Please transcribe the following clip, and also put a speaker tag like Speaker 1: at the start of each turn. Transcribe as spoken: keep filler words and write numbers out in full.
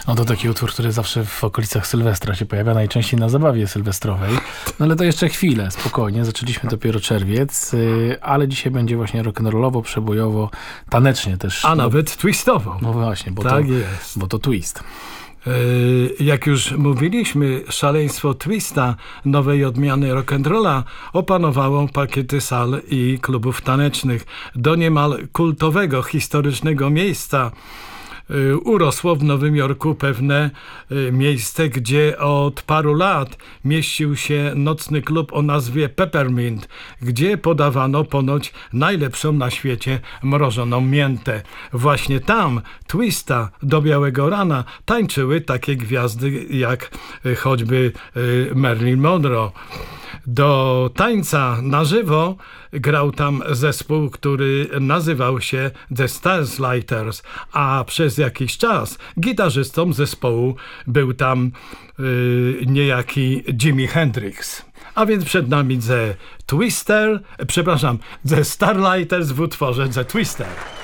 Speaker 1: No to taki utwór, który zawsze w okolicach Sylwestra się pojawia, najczęściej na zabawie sylwestrowej. No ale to jeszcze chwilę, spokojnie, zaczęliśmy dopiero czerwiec, yy, ale dzisiaj będzie właśnie rock'n'rollowo, przebojowo, tanecznie też.
Speaker 2: A
Speaker 1: no,
Speaker 2: nawet twistowo.
Speaker 1: No właśnie, bo,
Speaker 2: tak
Speaker 1: to,
Speaker 2: jest.
Speaker 1: bo to twist.
Speaker 2: Jak już mówiliśmy, szaleństwo twista, nowej odmiany rock'n'rolla, opanowało pakiety sal i klubów tanecznych. Do niemal kultowego, historycznego miejsca urosło w Nowym Jorku pewne miejsce, gdzie od paru lat mieścił się nocny klub o nazwie Peppermint, gdzie podawano ponoć najlepszą na świecie mrożoną miętę. Właśnie tam twista do białego rana tańczyły takie gwiazdy jak choćby Marilyn Monroe. Do tańca na żywo grał tam zespół, który nazywał się The Starlighters, a przez jakiś czas gitarzystą zespołu był tam yy, niejaki Jimi Hendrix. A więc przed nami The Twister, przepraszam, The Starlighters w utworze The Twister.